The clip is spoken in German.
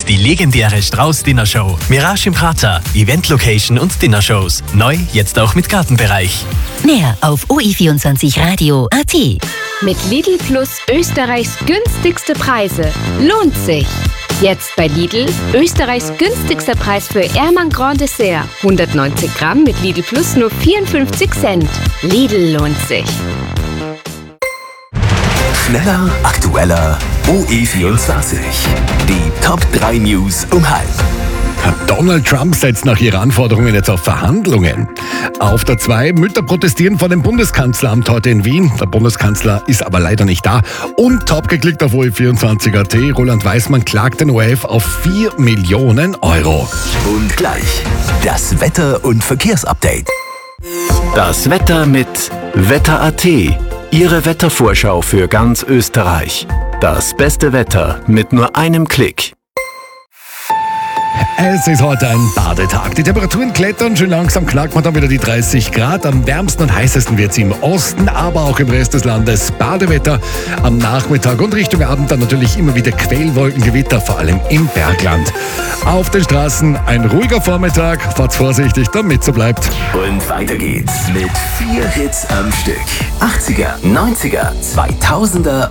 die legendäre Strauß-Dinnershow. Mirage im Prater, Event-Location und Dinnershows. Neu, jetzt auch mit Gartenbereich. Mehr auf OI24radio.at. Mit Lidl Plus Österreichs günstigste Preise. Lohnt sich! Jetzt bei Lidl Österreichs günstigster Preis für Ermann Grand Dessert. 190 Gramm mit Lidl Plus nur 54 Cent. Lidl lohnt sich. Schneller, aktueller, OE24. Die Top 3 News um halb. Donald Trump setzt nach Iran Forderungen jetzt auf Verhandlungen. Auf der 2, Mütter protestieren vor dem Bundeskanzleramt heute in Wien. Der Bundeskanzler ist aber leider nicht da. Und top geklickt auf OE24.at. Roland Weißmann klagt den ORF auf 4 Millionen Euro. Und gleich das Wetter- und Verkehrsupdate. Das Wetter mit Wetter.at. Ihre Wettervorschau für ganz Österreich. Das beste Wetter mit nur einem Klick. Es ist heute ein Badetag. Die Temperaturen klettern, schön langsam knackt man dann wieder die 30 Grad. Am wärmsten und heißesten wird es im Osten, aber auch im Rest des Landes. Badewetter am Nachmittag und Richtung Abend dann natürlich immer wieder Quellwolkengewitter, vor allem im Bergland. Auf den Straßen ein ruhiger Vormittag. Fahrt's vorsichtig, damit so bleibt. Und weiter geht's mit 4 Hits am Stück. 80er, 90er, 2000er